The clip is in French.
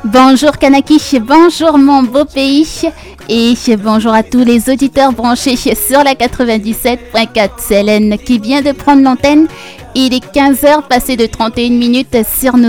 Bonjour Kanaki, bonjour mon beau pays et bonjour à tous les auditeurs branchés sur la 97.4. C'est Hélène qui vient de prendre l'antenne. Il est 15h passé de 31 minutes sur nos